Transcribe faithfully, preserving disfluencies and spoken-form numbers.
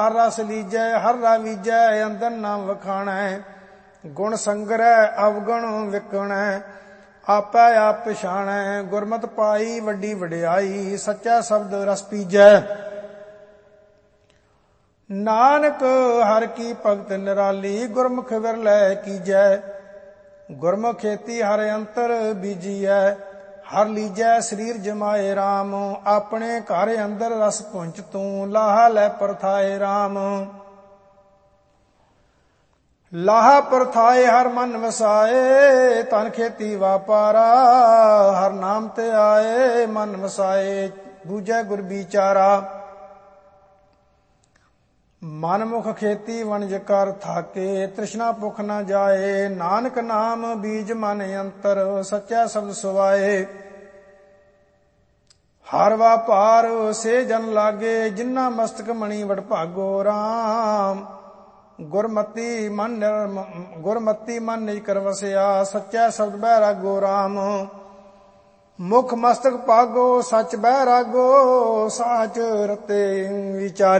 ਹਰ ਰਸ ਲੀਜੈ ਹਰ ਰਾਵੀਜੈ ਅੰਦਰ ਨਾਮ ਵਖਾਣੈ। ਗੁਣ ਸੰਗਰੈ ਅਵਗੁਣ ਵਿਕਣੈ ਆਪੈ ਆਪ ਪਛਾਣੈ। ਗੁਰਮਤਿ ਪਾਈ ਵੱਡੀ ਵਡਿਆਈ ਸੱਚਾ ਸ਼ਬਦ ਰਸ ਪੀਜੈ। ਨਾਨਕ ਹਰਿ ਕੀ ਭਗਤ ਨਿਰਾਲੀ ਗੁਰਮੁਖ ਵਿਰਲੈ ਕੀਜੈ। ਗੁਰਮੁਖ ਖੇਤੀ ਹਰਿ ਅੰਤਰ ਬੀਜੀਐ ਹਰ ਲੀਜੈ ਸਰੀਰ ਜਮਾਏ ਰਾਮ। ਆਪਣੇ ਘਰ ਅੰਦਰ ਰਸ ਪੁੰਚ ਤੂੰ ਲਾਹਾ ਲੈ ਪਰਥਾਏ ਰਾਮ। ਲਾਹਾ ਪਰਥਾਏ ਹਰ ਮਨ ਵਸਾਏ ਧਨ ਖੇਤੀ ਵਾਪਾਰਾ। ਹਰ ਨਾਮ ਤੇ ਆਏ ਮਨ ਵਸਾਏ ਬੂਝੈ ਗੁਰ ਵਿਚਾਰਾ। ਮਨ ਮੁਖ ਖੇਤੀ ਵਣਜ ਕਰ ਥਾਕੇ ਤ੍ਰਿਸ਼ਨਾ ਭੁਖ ਨ ਜਾਏ। ਨਾਨਕ ਨਾਮ ਬੀਜ ਮਨ ਅੰਤਰ ਸੱਚਾ ਸ਼ਬਦ ਸੁਆਏ। ਹਰ ਵਾਪਾਰ ਸੇ ਜਨ ਲਾਗੇ ਜਿਨ੍ਹਾਂ ਮਸਤਕ ਮਣੀ ਵਡਭਾਗੋ ਰਾਮ। ਗੁਰਮਤੀ ਮਨ ਗੁਰਮਤੀ ਮਨ ਨਿਜ ਕਰ ਵਸਿਆ ਸੱਚਾ ਸ਼ਬਦ ਬੈਰਾਗੋ ਰਾਮ। ਮੁਖ ਮਸਤਕ ਪਾਗੋ ਸੱਚ ਬੈਰਾਗੋ ਸਾਚ ਰਤੇ ਵਿਚਾਰ।